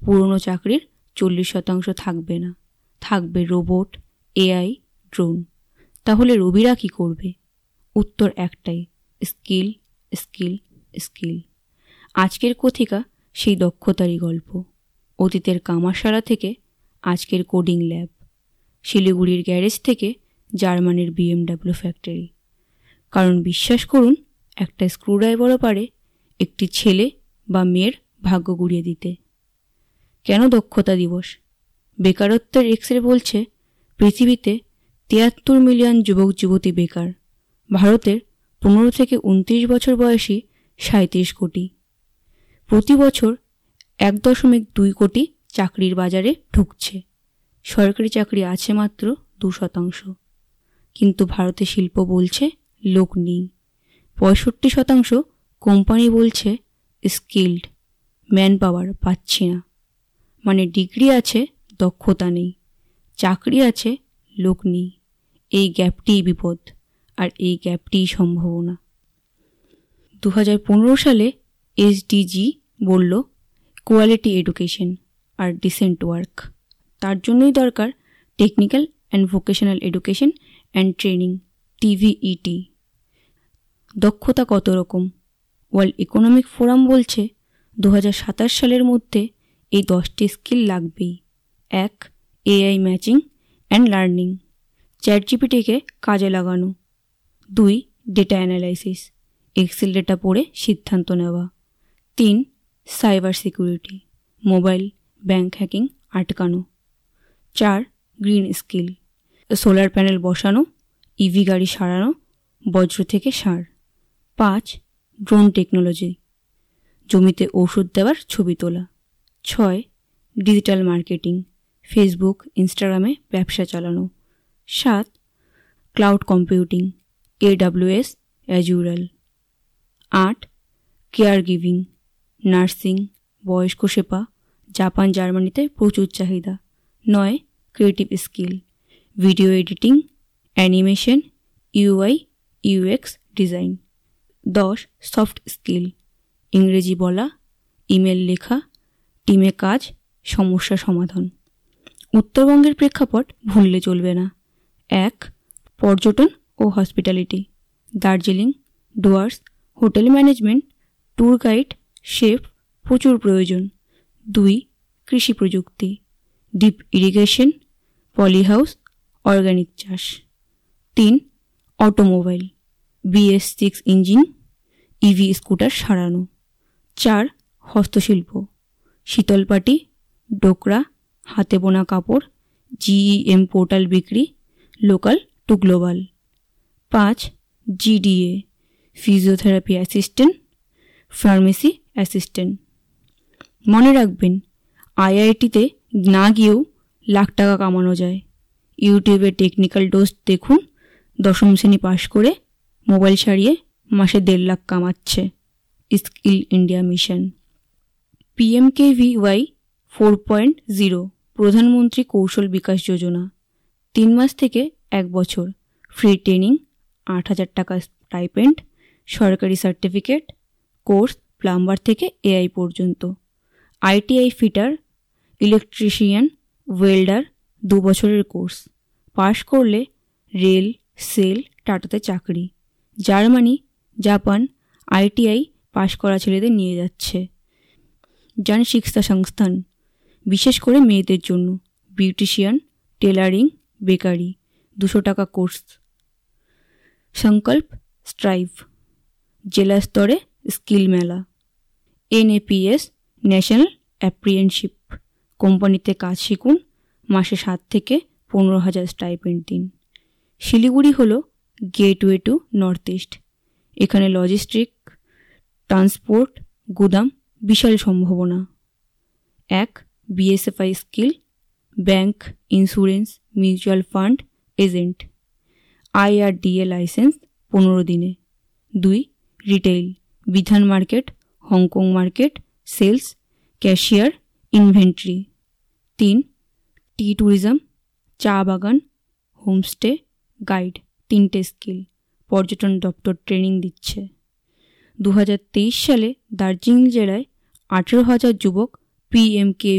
পুরনো চাকরির 40% থাকবে না, থাকবে রোবট, এআই, ড্রোন। তাহলে রবিরা কি করবে? উত্তর একটাই, স্কিল, স্কিল, স্কিল। আজকের কথিকা সেই দক্ষতারই গল্প। অতীতের কামারশালা থেকে আজকের কোডিং ল্যাব, শিলিগুড়ির গ্যারেজ থেকে জার্মানির BMW ফ্যাক্টরি। কারণ বিশ্বাস করুন, একটা স্ক্রুড্রাইভারও পারে একটি ছেলে বা মেয়ের ভাগ্য গুড়িয়ে দিতে। কেন দক্ষতা দিবস? বেকারত্বের এক্সরে বলছে পৃথিবীতে 73 মিলিয়ন যুবক যুবতী বেকার। ভারতের 15 থেকে 29 বছর বয়সী 37 কোটি। প্রতি বছর 1.2 কোটি চাকরির বাজারে ঢুকছে। সরকারি চাকরি আছে মাত্র 2%। কিন্তু ভারতের শিল্প বলছে লোক নেই। 65% কোম্পানি বলছে স্কিল্ড ম্যান পাওয়ার পাচ্ছি না। মানে ডিগ্রি আছে, দক্ষতা নেই, চাকরি আছে, লোক নেই। এই গ্যাপটিই বিপদ, আর এই গ্যাপটিই সম্ভাবনা। 2015 সালে SDG বলল কোয়ালিটি এডুকেশন আর ডিসেন্ট ওয়ার্ক। তার জন্যই দরকার technical and vocational education and training, TVET। দক্ষতা কত রকম? ওয়ার্ল্ড ইকোনমিক ফোরাম বলছে 2027 সালের মধ্যে এই 10টি স্কিল লাগবেই। 1. AI ম্যাচিং অ্যান্ড লার্নিং, চ্যাটজিপিটিকে কাজে লাগানো। 2. ডেটা অ্যানালাইসিস, এক্সেল ডেটা পড়ে সিদ্ধান্ত নেওয়া। 3. Cyber security, mobile bank hacking আটকানো। 4. গ্রিন স্কিল, সোলার প্যানেল বসানো, ইভি গাড়ি সারানো, বজ্র থেকে সার। 5. ড্রোন টেকনোলজি, জমিতে ওষুধ দেওয়ার ছবি তোলা। 6. ডিজিটাল মার্কেটিং, ফেসবুক ইনস্টাগ্রামে ব্যবসা চালানো। 7. Cloud computing, AWS অ্যাজুরাল। 8. Care giving, nursing, বয়স্ক সেবা, জাপান জার্মানিতে প্রচুর চাহিদা। 9. Creative skill, video editing, animation, UI UX design. 10. Soft skill, ইংরেজি বলা, ইমেল লেখা, টিমে কাজ, সমস্যা সমাধান। উত্তরবঙ্গের প্রেক্ষাপট ভুললে চলবে না। 1. পর্যটন ও hospitality, Darjeeling, Dooars, hotel management, tour guide, chef প্রচুর প্রয়োজন। 2. কৃষি প্রযুক্তি, ডিপ ইরিগেশন, পলিহাউস, অর্গানিক চাষ। 3. Automobile, BS6 engine, EV scooter সারানো। 4. হস্তশিল্প, শীতলপাটি, ডোকরা, হাতে বোনা কাপড়, GEM পোর্টাল বিক্রি, local to global. 5. GDA, physiotherapy assistant, pharmacy assistant. মনে রাখবেন, IITতে না গিয়েও লাখ টাকা কামানো যায়। ইউটিউবে টেকনিক্যাল ডোজ দেখুন, 10ম শ্রেণী পাশ করে মোবাইল সারিয়ে মাসে 1.5 lakh কামাচ্ছে। Skill India mission. PMKVY 4.0, প্রধানমন্ত্রী কৌশল বিকাশ যোজনা। 3 মাস থেকে 1 বছর ফ্রি ট্রেনিং, 8,000 টাকা স্টাইপেন্ড, সরকারি সার্টিফিকেট, কোর্স প্লাম্বার থেকে AI পর্যন্ত। ITI ফিটার, ইলেকট্রিশিয়ান, ওয়েল্ডার 2 বছরের কোর্স। পাশ করলে রেল, সেল, টাটাতে চাকরি। জার্মানি, জাপান ITI পাশ করা ছেলেদের নিয়ে যাচ্ছে। জন শিক্ষা সংস্থান, বিশেষ করে মেয়েদের জন্য, বিউটিশিয়ান, টেলারিং, বেকারি 200 টাকা কোর্স। সংকল্প স্ট্রাইভ, জেলা স্তরে স্কিল মেলা। NAPS, ন্যাশনাল অ্যাপ্রেন্টিসশিপ, কোম্পানিতে কাজ শিখুন, মাসে 7 থেকে 15,000 স্টাইপেন্ড দিন। শিলিগুড়ি হলো গেটওয়ে টু নর্থ ইস্ট। এখানে লজিস্টিক, ট্রান্সপোর্ট, গুদাম বিশাল সম্ভাবনা। 1. BSFI skill, bank, insurance, mutual fund agent, IRDA licence 15 দিনে। 2. রিটেইল, বিধান market, Hong Kong market, sales, cashier, inventory. 3. টি ট্যুরিজম, চা বাগান, হোমস্টে, গাইড 3টে স্কিল, পর্যটন দপ্তর ট্রেনিং দিচ্ছে। 2023 সালে দার্জিলিং জেলায় 18,000 যুবক PMK